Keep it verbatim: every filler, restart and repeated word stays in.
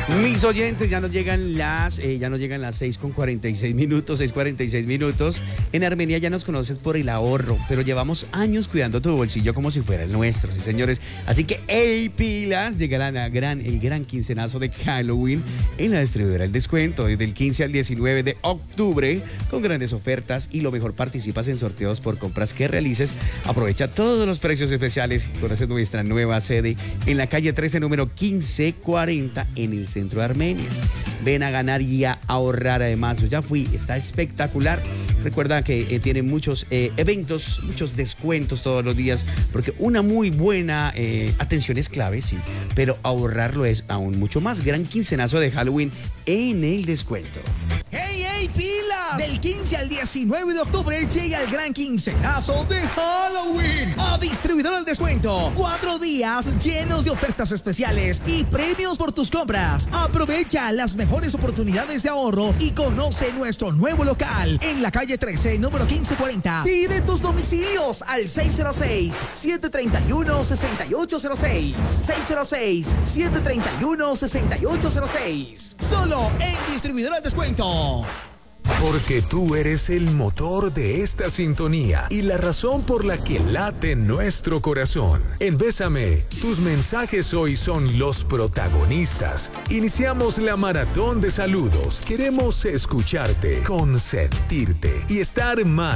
Mis oyentes, ya nos llegan las, eh, ya nos llegan las seis con cuarenta y seis minutos, seis cuarenta y seis minutos. En Armenia ya nos conoces por el ahorro, pero llevamos años cuidando tu bolsillo como si fuera el nuestro, sí señores. Así que, hey, pilas, llegará la gran, el gran quincenazo de Halloween en la distribuidora El Descuento, desde el quince al diecinueve de octubre, con grandes ofertas y lo mejor, participas en sorteos por compras que realices. Aprovecha todos los precios especiales y conoce nuestra nueva sede en la calle trece, número quince cuarenta, en el centro de Armenia. Ven a ganar y a ahorrar. Además, yo ya fui, está espectacular. Recuerda que eh, tiene muchos eh, eventos, muchos descuentos todos los días, porque una muy buena eh, atención es clave, sí, pero ahorrarlo es aún mucho más. Gran quincenazo de Halloween en El Descuento. ¡Hey, hey, pilas! Del quince al diecinueve de octubre llega el gran quincenazo de Halloween a Distribuidor El Descuento. Cuatro días llenos de ofertas especiales y premios por tus compras. Aprovecha las mejores oportunidades de ahorro y conoce nuestro nuevo local en la calle trece, número quince cuarenta. Pide tus domicilios al seis cero seis, siete tres uno, seis ocho cero seis. seis cero seis, siete tres uno, seis ocho cero seis. Solo en Distribuidor El Descuento. Porque tú eres el motor de esta sintonía y la razón por la que late nuestro corazón. En Bésame, tus mensajes hoy son los protagonistas. Iniciamos la maratón de saludos. Queremos escucharte, consentirte y estar más